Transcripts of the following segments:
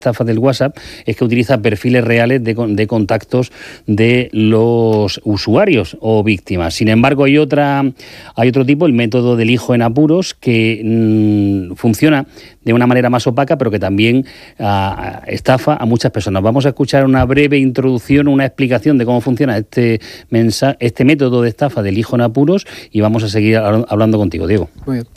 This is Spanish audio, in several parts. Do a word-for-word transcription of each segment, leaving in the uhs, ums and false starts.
estafa del WhatsApp es que utiliza perfiles reales de, de contactos de los usuarios o víctimas. Sin embargo, hay otra, hay otro tipo, el método del hijo en apuros, que mmm, funciona de una manera más opaca, pero que también uh, estafa a muchas personas. Vamos a escuchar una breve introducción, una explicación de cómo funciona este, mensaje, este método de estafa del hijo en apuros, y vamos a seguir hablando contigo, Diego. Muy bien.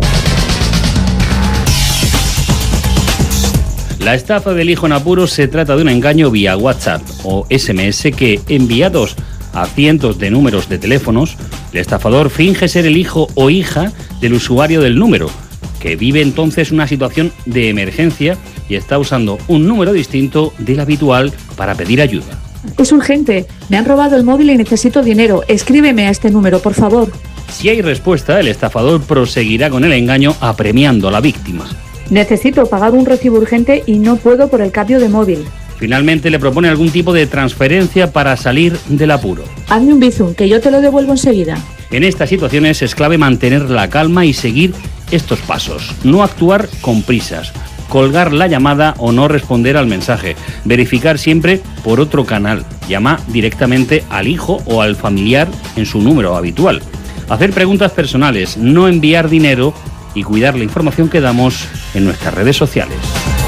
La estafa del hijo en apuros se trata de un engaño vía WhatsApp o ese eme ese que, enviados a cientos de números de teléfonos, el estafador finge ser el hijo o hija del usuario del número, que vive entonces una situación de emergencia y está usando un número distinto del habitual para pedir ayuda. Es urgente, me han robado el móvil y necesito dinero, escríbeme a este número, por favor. Si hay respuesta, el estafador proseguirá con el engaño apremiando a la víctima. Necesito pagar un recibo urgente y no puedo por el cambio de móvil. Finalmente le propone algún tipo de transferencia para salir del apuro. Hazme un bizum, que yo te lo devuelvo enseguida. En estas situaciones es clave mantener la calma y seguir estos pasos. No actuar con prisas, colgar la llamada o no responder al mensaje. Verificar siempre por otro canal. Llama directamente al hijo o al familiar en su número habitual. Hacer preguntas personales, no enviar dinero y cuidar la información que damos en nuestras redes sociales.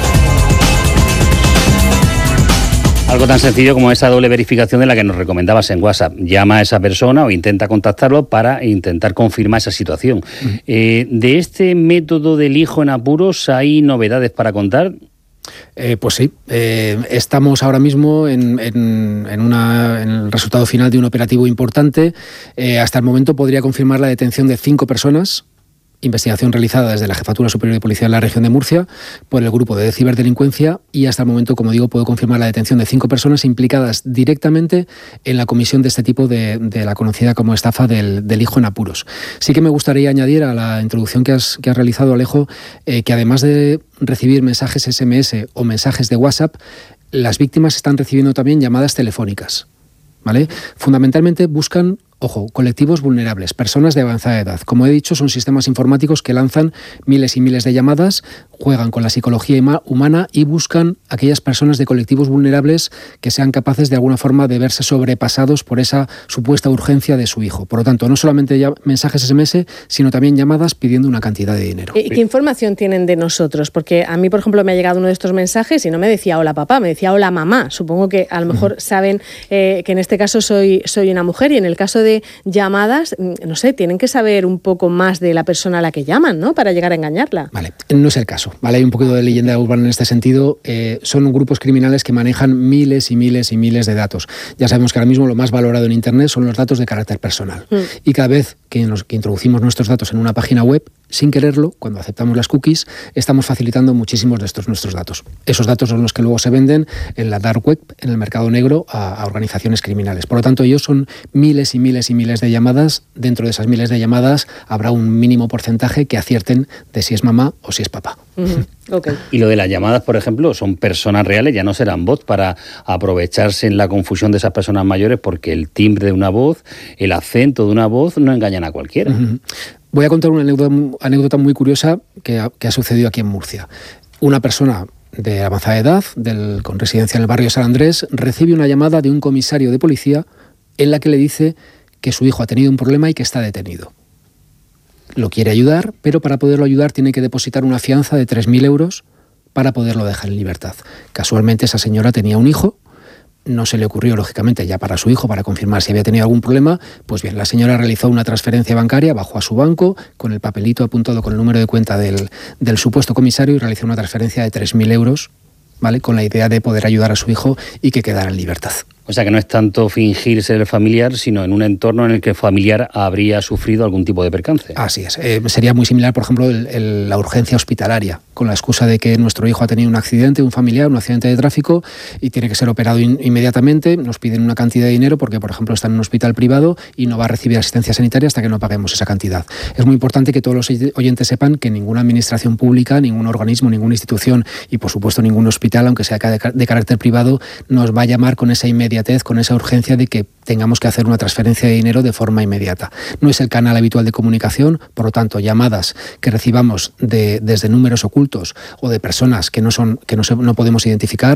Algo tan sencillo como esa doble verificación de la que nos recomendabas en WhatsApp. Llama a esa persona o intenta contactarlo para intentar confirmar esa situación. Uh-huh. Eh, de este método del hijo en apuros, ¿hay novedades para contar? Eh, pues sí, eh, estamos ahora mismo en, en, en, una, en el resultado final de un operativo importante. Eh, hasta el momento podría confirmar la detención de cinco personas. Investigación realizada desde la Jefatura Superior de Policía de la Región de Murcia por el grupo de ciberdelincuencia, y hasta el momento, como digo, puedo confirmar la detención de cinco personas implicadas directamente en la comisión de este tipo de, de la conocida como estafa del, del hijo en apuros. Sí que me gustaría añadir a la introducción que has, que has realizado, Alejo, eh, que además de recibir mensajes ese eme ese o mensajes de WhatsApp, las víctimas están recibiendo también llamadas telefónicas, ¿vale? Fundamentalmente buscan, ojo, colectivos vulnerables, personas de avanzada edad. Como he dicho, son sistemas informáticos que lanzan miles y miles de llamadas, juegan con la psicología humana y buscan aquellas personas de colectivos vulnerables que sean capaces de alguna forma de verse sobrepasados por esa supuesta urgencia de su hijo. Por lo tanto, no solamente ya mensajes ese eme ese, sino también llamadas pidiendo una cantidad de dinero. ¿Y qué información tienen de nosotros? Porque a mí, por ejemplo, me ha llegado uno de estos mensajes y no me decía hola papá, me decía hola mamá. Supongo que a lo mejor uh-huh. saben eh, que en este caso soy, soy una mujer, y en el caso de de llamadas, no sé, tienen que saber un poco más de la persona a la que llaman, ¿no?, para llegar a engañarla. Vale, no es el caso, ¿vale? Hay un poquito de leyenda urbana en este sentido. Eh, son grupos criminales que manejan miles y miles y miles de datos. Ya sabemos que ahora mismo lo más valorado en Internet son los datos de carácter personal. Mm. Y cada vez que, nos, que introducimos nuestros datos en una página web, sin quererlo, cuando aceptamos las cookies, estamos facilitando muchísimos de estos nuestros datos. Esos datos son los que luego se venden en la dark web, en el mercado negro, a, a organizaciones criminales. Por lo tanto, ellos son miles y miles y miles de llamadas. Dentro de esas miles de llamadas habrá un mínimo porcentaje que acierten de si es mamá o si es papá. Uh-huh. Okay. Y lo de las llamadas, por ejemplo, son personas reales, ya no serán bots para aprovecharse en la confusión de esas personas mayores, porque el timbre de una voz, el acento de una voz no engañan a cualquiera. Uh-huh. Voy a contar una anécdota, anécdota muy curiosa que ha, que ha sucedido aquí en Murcia. Una persona de avanzada edad, del, con residencia en el barrio de San Andrés, recibe una llamada de un comisario de policía en la que le dice que su hijo ha tenido un problema y que está detenido. Lo quiere ayudar, pero para poderlo ayudar tiene que depositar una fianza de tres mil euros para poderlo dejar en libertad. Casualmente esa señora tenía un hijo. No se le ocurrió, lógicamente, ya para su hijo, para confirmar si había tenido algún problema. Pues bien, la señora realizó una transferencia bancaria, bajó a su banco con el papelito apuntado con el número de cuenta del, del supuesto comisario y realizó una transferencia de tres mil euros, ¿vale?, con la idea de poder ayudar a su hijo y que quedara en libertad. O sea que no es tanto fingir ser el familiar, sino en un entorno en el que el familiar habría sufrido algún tipo de percance. Así es. Eh, sería muy similar, por ejemplo, el, el, la urgencia hospitalaria, con la excusa de que nuestro hijo ha tenido un accidente, un familiar, un accidente de tráfico y tiene que ser operado in, inmediatamente. Nos piden una cantidad de dinero porque, por ejemplo, está en un hospital privado y no va a recibir asistencia sanitaria hasta que no paguemos esa cantidad. Es muy importante que todos los oyentes sepan que ninguna administración pública, ningún organismo, ninguna institución y, por supuesto, ningún hospital, aunque sea de, de carácter privado, nos va a llamar con esa inmediatez inmediatez, con esa urgencia de que tengamos que hacer una transferencia de dinero de forma inmediata. No es el canal habitual de comunicación, por lo tanto, llamadas que recibamos de, desde números ocultos o de personas que no son que no, se, no podemos identificar,